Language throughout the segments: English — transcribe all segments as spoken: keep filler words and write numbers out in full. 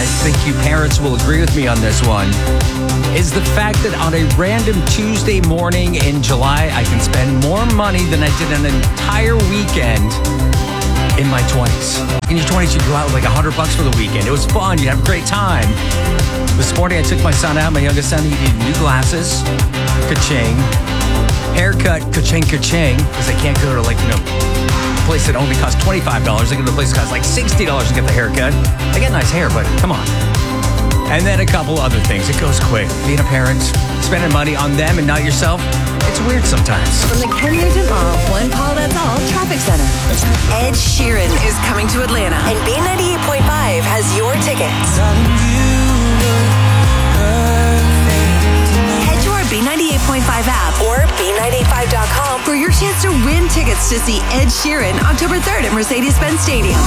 I think you parents will agree with me on this one, is the fact that on a random Tuesday morning in July, I can spend more money than I did an entire weekend in my twenties. In your twenties, you go out with like a hundred bucks for the weekend. It was fun. You have a great time. This morning, I took my son out, my youngest son. He needed new glasses. Ka-ching. Haircut, ka-ching, ka-ching. Because I can't go to like, you know, a place that only costs twenty-five dollars. I go to a place that costs like sixty dollars to get the haircut. I get nice hair, but come on. And then a couple other things. It goes quick. Being a parent, spending money on them and not yourself, it's weird sometimes. From the Ken Nugent Mall, one call, that's all, Traffic Center. Ed Sheeran is coming to Atlanta, and B ninety-eight point five has your tickets. Head to our B ninety-eight point five app or B nine eighty-five dot com for your chance to win tickets to see Ed Sheeran October third at Mercedes-Benz Stadium.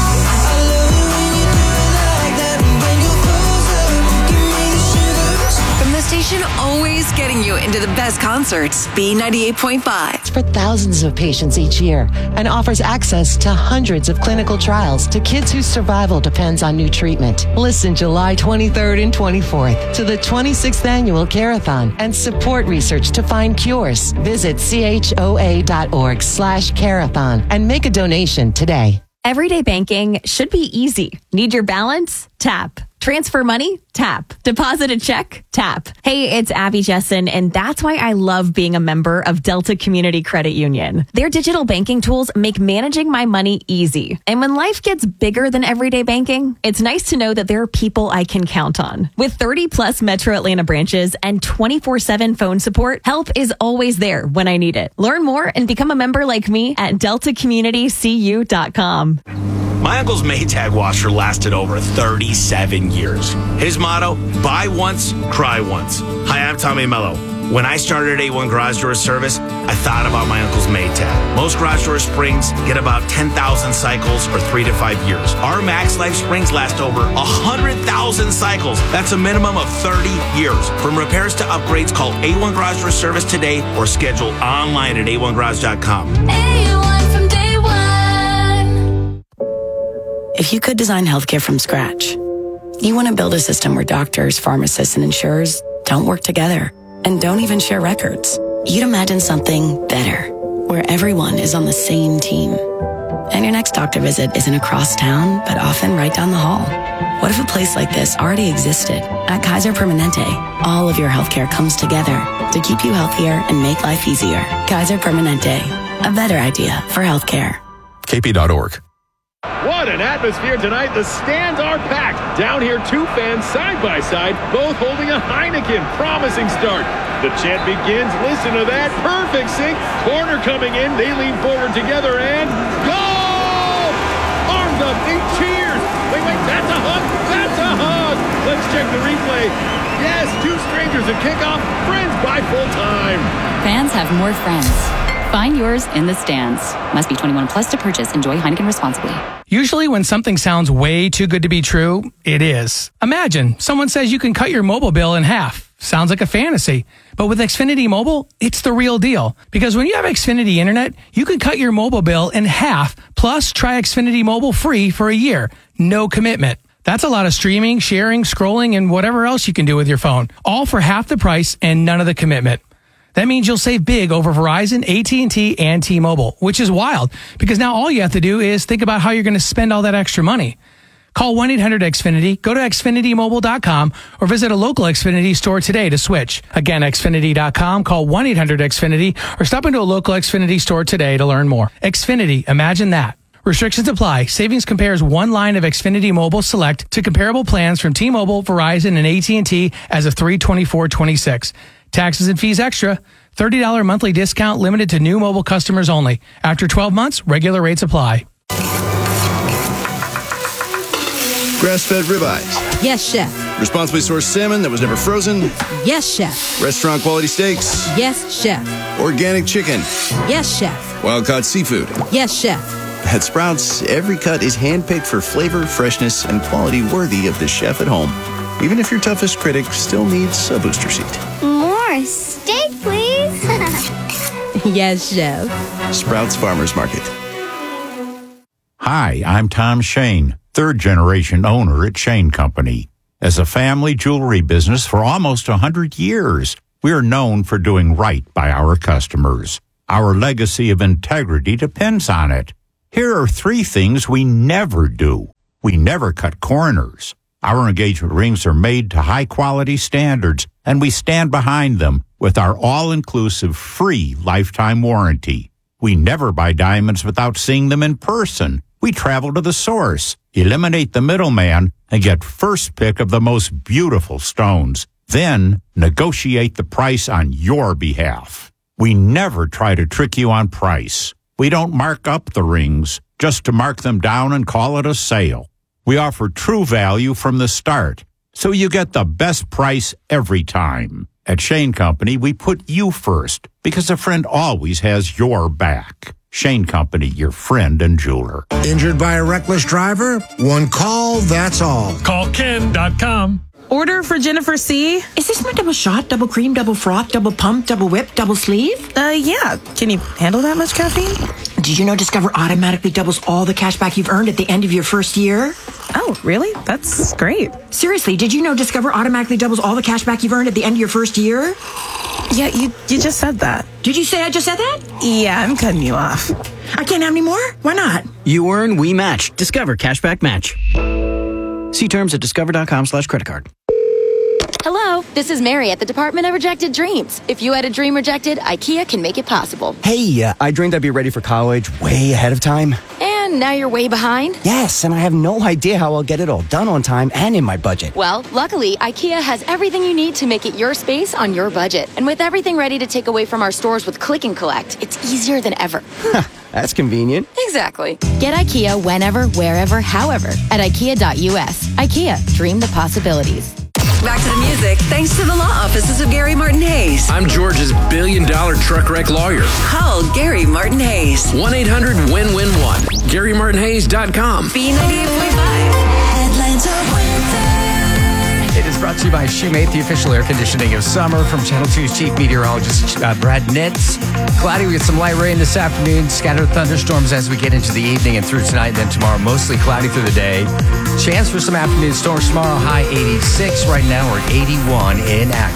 From the station always getting you into the best concerts, B ninety-eight point five. For thousands of patients each year and offers access to hundreds of clinical trials to kids whose survival depends on new treatment. Listen July twenty-third and twenty-fourth to the twenty-sixth Annual Carathon and support research to find cures. Visit choa.org slash carathon and make a donation today. Everyday banking should be easy. Need your balance? Tap. Transfer money? Tap. Deposit a check? Tap. Hey, it's Abby Jessen, and that's why I love being a member of Delta Community Credit Union. Their digital banking tools make managing my money easy. And when life gets bigger than everyday banking, it's nice to know that there are people I can count on. With thirty plus Metro Atlanta branches and twenty-four seven phone support, help is always there when I need it. Learn more and become a member like me at delta community c u dot com. My uncle's Maytag washer lasted over thirty-seven years. His motto, buy once, cry once. Hi, I'm Tommy Mello. When I started A one Garage Door Service, I thought about my uncle's Maytag. Most garage door springs get about ten thousand cycles or three to five years. Our Max Life springs last over one hundred thousand cycles. That's a minimum of thirty years. From repairs to upgrades, call A one Garage Door Service today or schedule online at a one garage dot com. A one from day one. If you could design healthcare from scratch, you want to build a system where doctors, pharmacists, and insurers don't work together and don't even share records. You'd imagine something better, where everyone is on the same team. And your next doctor visit isn't across town, but often right down the hall. What if a place like this already existed? At Kaiser Permanente, all of your healthcare comes together to keep you healthier and make life easier. Kaiser Permanente, a better idea for healthcare. K P dot org. What an atmosphere tonight. The stands are packed. Down here, two fans side by side, both holding a Heineken. Promising start. The chant begins. Listen to that. Perfect sync. Corner coming in. They lean forward together and goal! Arms up. They cheers. Wait, wait. That's a hug. That's a hug. Let's check the replay. Yes, two strangers at kickoff. Friends by full time. Fans have more friends. Find yours in the stands. Must be twenty-one plus to purchase. Enjoy Heineken responsibly. Usually when something sounds way too good to be true, it is. Imagine someone says you can cut your mobile bill in half. Sounds like a fantasy. But with Xfinity Mobile, it's the real deal. Because when you have Xfinity Internet, you can cut your mobile bill in half, plus try Xfinity Mobile free for a year. No commitment. That's a lot of streaming, sharing, scrolling, and whatever else you can do with your phone. All for half the price and none of the commitment. That means you'll save big over Verizon, A T and T, and T-Mobile, which is wild because now all you have to do is think about how you're going to spend all that extra money. Call one eight hundred X Finity, go to Xfinity Mobile dot com, or visit a local Xfinity store today to switch. Again, Xfinity dot com, call one eight hundred X Finity, or stop into a local Xfinity store today to learn more. Xfinity, imagine that. Restrictions apply. Savings compares one line of Xfinity Mobile Select to comparable plans from T-Mobile, Verizon, and A T and T as of three twenty-four twenty-six. Taxes and fees extra. thirty dollars monthly discount limited to new mobile customers only. After twelve months, regular rates apply. Grass-fed ribeyes. Yes, chef. Responsibly sourced salmon that was never frozen. Yes, chef. Restaurant quality steaks. Yes, chef. Organic chicken. Yes, chef. Wild-caught seafood. Yes, chef. At Sprouts, every cut is handpicked for flavor, freshness, and quality worthy of the chef at home. Even if your toughest critic still needs a booster seat. More steak, please. Yes, chef. Sprouts Farmers Market. Hi, I'm Tom Shane, third generation owner at Shane Company. As a family jewelry business for almost one hundred years, we are known for doing right by our customers. Our legacy of integrity depends on it. Here are three things we never do. We never cut corners. Our engagement rings are made to high-quality standards, and we stand behind them with our all-inclusive free lifetime warranty. We never buy diamonds without seeing them in person. We travel to the source, eliminate the middleman, and get first pick of the most beautiful stones. Then negotiate the price on your behalf. We never try to trick you on price. We don't mark up the rings just to mark them down and call it a sale. We offer true value from the start, so you get the best price every time. At Shane Company, we put you first because a friend always has your back. Shane Company, your friend and jeweler. Injured by a reckless driver? One call, that's all. Call Ken dot com. Order for Jennifer C. Is this my double shot, double cream, double froth, double pump, double whip, double sleeve? Uh, yeah. Can you handle that much caffeine? Did you know Discover automatically doubles all the cash back you've earned at the end of your first year? Oh, really? That's great. Seriously, did you know Discover automatically doubles all the cash back you've earned at the end of your first year? Yeah, you, you just said that. Did you say I just said that? Yeah, I'm cutting you off. I can't have any more? Why not? You earn, we match. Discover Cashback Match. See terms at discover.com slash credit card. Hello, this is Mary at the Department of Rejected Dreams. If you had a dream rejected, IKEA can make it possible. Hey, uh, I dreamed I'd be ready for college way ahead of time. And now you're way behind? Yes, and I have no idea how I'll get it all done on time and in my budget. Well, luckily, IKEA has everything you need to make it your space on your budget. And with everything ready to take away from our stores with Click and Collect, it's easier than ever. That's convenient. Exactly. Get IKEA whenever, wherever, however at ikea dot u s. IKEA, dream the possibilities. Back to the music, thanks to the law offices of Gary Martin Hayes. I'm George's billion dollar truck wreck lawyer. Call Gary Martin Hayes. one eight hundred win win one. Gary Martin Hayes dot com. B ninety-eight point five. Atlanta weather. It is brought to you by Shoemate, the official air conditioning of summer, from Channel two's chief meteorologist, uh, Brad Nitz. Cloudy with some light rain this afternoon, scattered thunderstorms as we get into the evening and through tonight, and then tomorrow, mostly cloudy through the day. Chance for some afternoon storms tomorrow, high eighty-six. Right now, we're at eighty-one in Akron.